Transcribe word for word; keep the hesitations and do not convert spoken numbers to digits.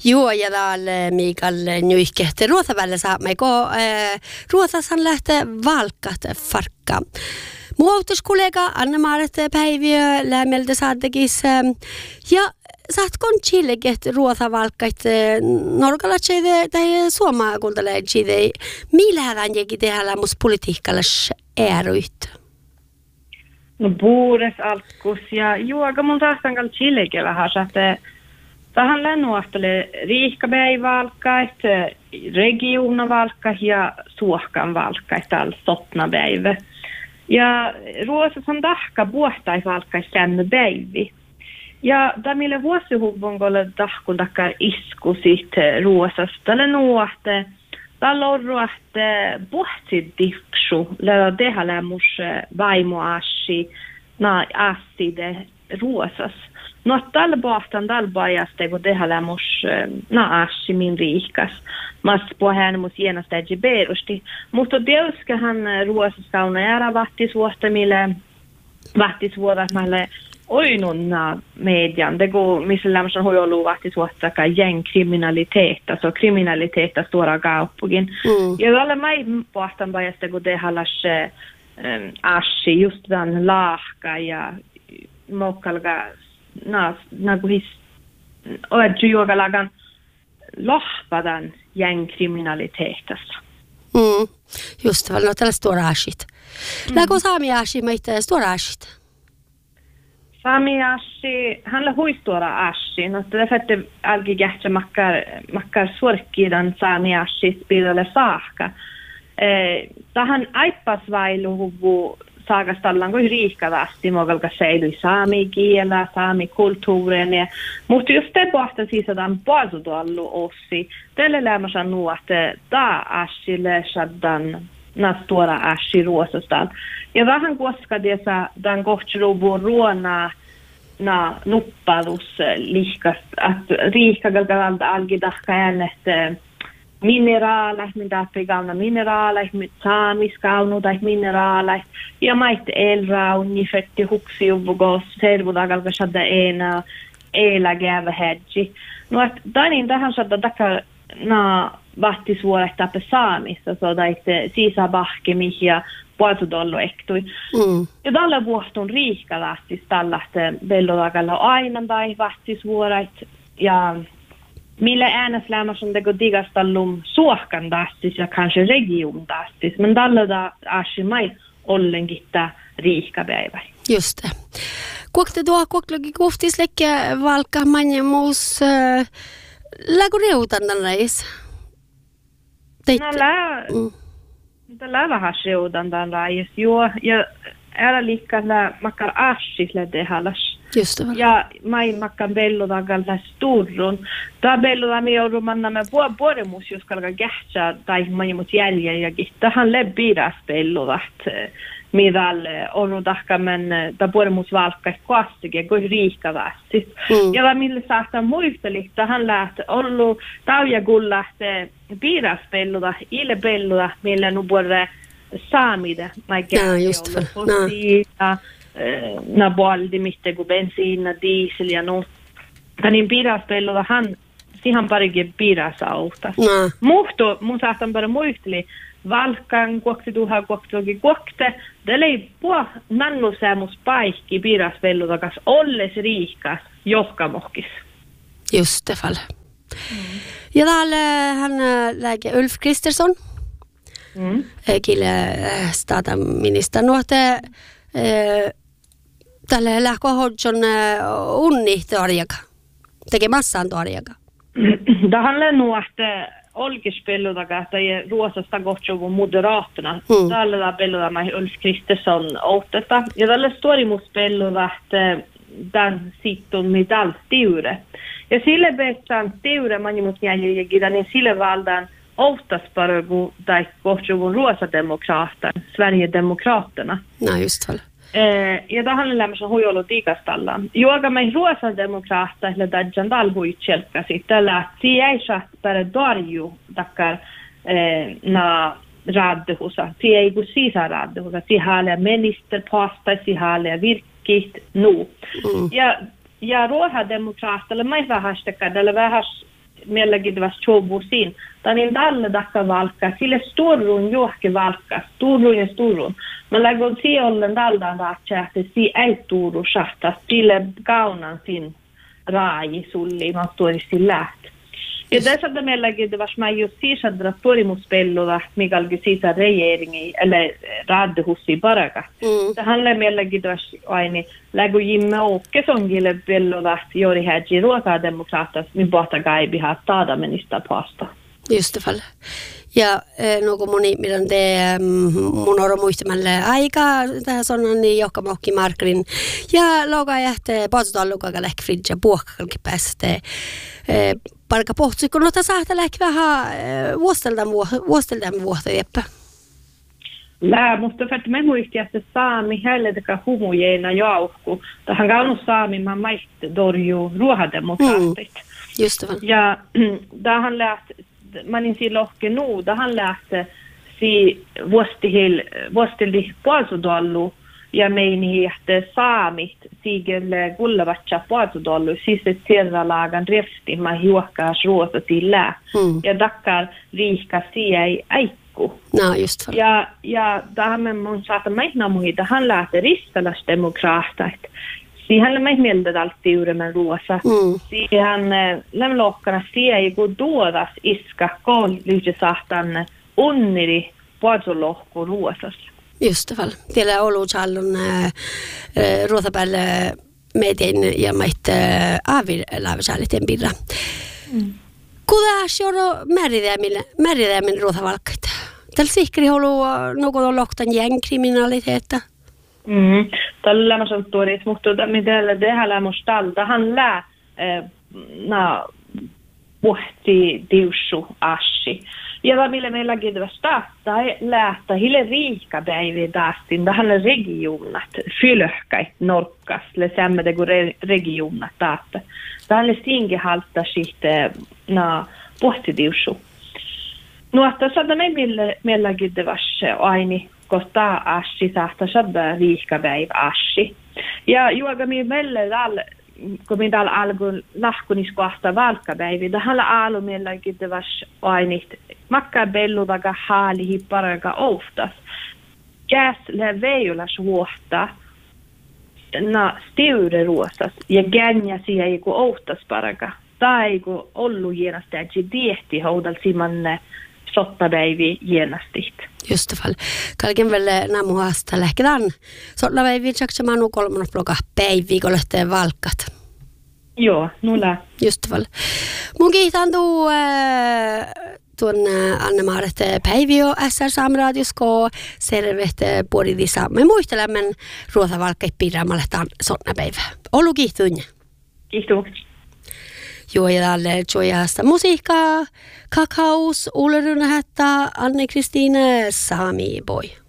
Joo, ja täällä Mikael Nyihkehti. Ruotsavälillä saamme, kun Ruotsassan lähtee valkat farkka. Muotuskollega Anna-Maaret Päiviö lämmeltä saattekis. Ja saatko chilleget ruotsavalkat norgalatsede tai suomaakuntalatsede? Millähän jäkin tehdä mus politiikkallas ääryt? No puures alkus ja juoga mun taastan kall chillege vähän että tähän lennuahtele riihkapäivalkait, regionavalkait ja suohkanvalkait täällä sotnapäivä. Ja ruotsassa tahka puhtaivalkait tänne päivi. Ja tämä vuosihuvun kolle tahkun takkar isku sitten ruotsassa. Tällä nuohte, tällä on ruohte puhtsit diffsu, lähdä tehdä lämmus vaimoassi, na asside ruotsassa. No tällä pohtan tällä pajasta, kun tehdä lämmus na assi min riikas. Mas på hän mus genast ägi berusti. Mutta tiedäsköhän ruotsassa on ära vattisvuohtamille, vattisvuohtamille oinunna median. Det går missä lämmus on huijolu vattisvuohtaka gängkriminalitet, alltså kriminalitet stora kauppugin. Mm. Ja tällä mai pohtan pajasta, kun tehdä läs assi, just tämän lahka ja mokkalga na nagu his olet juokalagan lohpadan gängkriminalitetassa. Mm. Just väl, no tällä stora asit. Mm. Lägå saami asi meitä stora asit. Saami asi, hänellä huistora asi. No tällä fette algi jähtsä makkar makkar suorkkidan saami asi piirille saakka. Eh, tähän aippasvailuhuvu saakastallaan kuin riikkavasti, mogalka säilyi saami kielä, saami kulttuurin. Mutta just te pohta siis, että on paasutuallu ossi. Tälle lämmässä nuo, että tämä asille saadaan tuoda assi ruosastaan. Ja vähän koska tässä tämän kohtsiluvun ruona na nuppadus liikast, että riikkagalta algi tahka äänet mineraaleja, mitä pegauna mineraaleja, saamiskaunu tai mineraaleja. Ja mait elrauni fetti huksiuvugos servudagalka sadda ena elägävä hedgi. No että tainin tähän sadda takka na vahtisuolet tappe saamissa, so daitte sisäbahkemi ja puoltudollu ektui. Mm. Ja tällä vuohtun riikkalaasti tällä bellodagalla aina tai vahtisuolet ja millä ääneslämmässä on teko digastallum suohkan tastis ja kanske region tastis, men tällä da asimai ollenkitta riikkapäivä. Just det. Kuokte tuo kuoklogi kuhtis lekkä valka manje muus äh, lägu reutan tänäis? No lää, mm. lää vähän reutan tänäis, joo, ja älä liikkailla makkar asisle tehallas. Just det. Ja mai makkan bellodagalla sturrun. Ta belloda mi joudun mannamme vuodemus, jos kalka kähtsää tai manimut jäljellä. Tähän lebbiras bellodat. Midal on tahkamen ta vuodemus valkka koastikin, kun riikkavasti. Mm. Ja millä saattaa muisteli, tähän lähtee ollut tauja kun lähtee piiras belloda, ile belloda, millä nu vuode saamide. Ja, just det. Ja. Na boldi mitte kuin bensiina, diesel ja no. Tanin piiraspellolla han sihan parikin piirasauta. No. Muhto mun saatan bara muisteli valkan kuokti tuha kuokti kuokte. Deli puo nannu säämus paikki piiraspellolla kas olles riikas johkamohkis. Just det fall. Mm. Ja täällä hän läge Ulf Kristersson. Mm. Kille staataminister nuote tällä lähkö hodjon unni torjaka. Teke massaan torjaka. Tähän lennuahte olkispelludaga tai ruosasta kohtsuvu moderaterna. Mm. Tällä pelluda mai Ulf Kristersson ottetta. Ja tällä storimuspelludachte tämän sittun mitall tiure. Ja sille betään tiure manimut jäljellä, niin sille valdan ottaspargu tai kohtsuvun ruosademokraatten, Sverigedemokraterna. No just väl. Eh, ja tähän lämmössä huijolu tiikastalla. Juoga mei ruosademokraatteille tähän talhuitselkasi. Tällä siäisä pärä dorju takkar eh, na raddehusa. Siä kun sisä raddehusa. Sihaalia ministerposta, sihaalia virkkit, nu. Mm. Ja, ja ruosademokraatteille mei vähästäkään, tällä vähäs mielenkiintoista showbuusiin. Tämä on niin tällä takka valkka, sille sturrun johonkin valkka, sturrun ja sturrun. Mä läggon siihen ollen tältä vaatsia, että si ei turru shahta, sille kaunan sin raaji sulli, mä tuorisin läht. Ja tässä on mielenkiintoista, mä just sisällä tuorimuspellulla, mikä oli siitä regeringi, eller raadehussi paraka. Mm. Tähän on mielenkiintoista aina, läggo jimme åke songille pellulla, juuri hädji ruokademokraattas, niin pohta kaipihaa taada menistä pasta. Just det fall. Ja no kun moni, milloin te mun oro muistamalle aikaa tähän sonan, niin joka mohki markkerin. Ja loga jähtee paasutaan lukaga lähk fridja puhkalki päästä. Palka pohtui, kun noita saahta lähk vähän vuosteltaan vuotta jeppä. Lää, musta että me muistin, että saami häilletäkään humujeina jauhku. Tähän kaunus saami, mä maiste dorjuu ruohademokraatit. Mm, just det. Ja tähän lähti, mä niin siinä lohke nuu, tähän lähti si vuostihil, vuostildi puolsudollu ja meini, että saamit siikelle kullavatsa puolsudollu, siis että siellä laagan refti, mä juokkaas ruota sillä. Mm. Ja takkar riihka siä ei äikku. No, just det. Ja, ja tähän me mun saata meikna muita, hän lähti ristalasdemokraatat. Siihen me mieltä tältä tiuremän ruoassa. Mm. Siihen lämlokkana siihen kun tuodas iska koulutus sahtan onniri puolsolohku ruoasassa. Just det. Tiellä ollut challon äh, ruotapäällä meidän ja meitä aavir laavisaaliten birra. Mm. Kudas joro määridäämin ruotavalkkaita? Tällä sihkeri ollut nukon lohtan gängkriminaliteetta? Mm. Tällä lämmössä tuoris, mutta mitä tehdään lämmössä tältä. Hän lää na pohti tiussu assi. Ja tämä millä meilläkin tästä lähtää hille riikapäiviin taastin. Tähän on regionat, fylöhkäit norkkas, le sämmöitä kuin regionat taasta. Tähän on siinkin halta sitten na pohti tiussu. No, tässä on meilläkin tästä aini. Kosta assi saattaa saada riikapäivä assi. Ja juoga mi meille täällä, kun mi täällä alkuun lahkuniskohta valkkapäiviä, tähän alu meilläkin täväs ainit makkaa belluvaga haalihi paraka oftas. Käsle veijulas vuotta na stiure ruosas ja gänjä siihen kun oftas paraka. Tai kun ollut hienasti, että se tiehti houdal simanne sottapäivi hienasti. Just det fall. Kalken väl namuasta lähkedään. Sotla päivi tjaksa manu kolmannet bloga päivi, kun lähtee valkat. Joo, nulla. Just det fall. Mun kiitän tuu äh, tuon äh, Anne-Maaret päivi jo S R Saameraadiosko servehte puolidissa. Me muistelemme ruotavalkkait piirraamalla tämän sotna päivä. Olu kiihtuunne. Kiihtuu. Joo, ja tälle joijasta musiikkaa, kakaus, Ulle Rynähättä, Anne-Kristiine, Sami Boy.